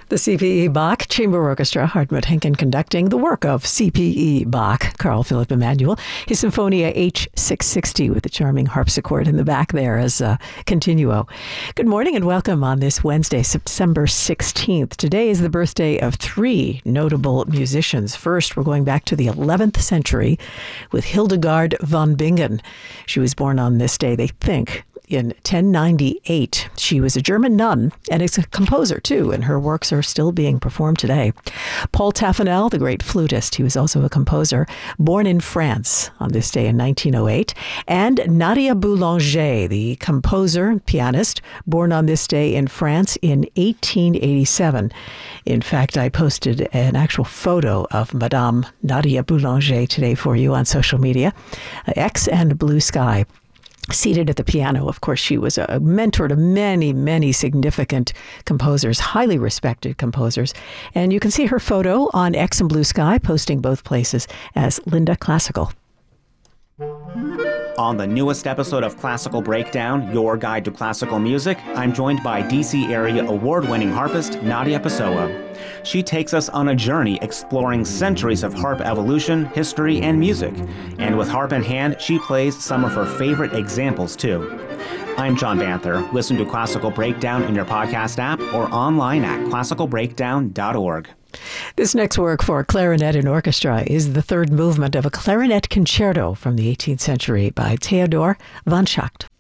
The C.P.E. Bach Chamber Orchestra, Hartmut Henken conducting the work of C.P.E. Bach, Carl Philipp Emanuel, his Symphonia H660 with the charming harpsichord in the back there as continuo. Good morning and welcome on this Wednesday, September 16th. Today is the birthday of three notable musicians. First, we're going back to the 11th century with Hildegard von Bingen. She was born on this day, they think, in 1098. She was a German nun and is a composer, too, and her works are still being performed today. Paul Taffanel, the great flutist, he was also a composer, born in France on this day in 1908. And Nadia Boulanger, the composer, pianist, born on this day in France in 1887. In fact, I posted an actual photo of Madame Nadia Boulanger today for you on social media, X and Blue Sky. Seated at the piano. Of course, she was a mentor to many, many significant composers, highly respected composers. And you can see her photo on X and Blue Sky, posting both places as Linda Classical. On the newest episode of Classical Breakdown, your guide to classical music, I'm joined by DC area award-winning harpist Nadia Pessoa. She takes us on a journey exploring centuries of harp evolution, history, and music. And with harp in hand, she plays some of her favorite examples, too. I'm John Banther. Listen to Classical Breakdown in your podcast app or online at classicalbreakdown.org. This next work for clarinet and orchestra is the third movement of a clarinet concerto from the 18th century by Theodor van Schacht.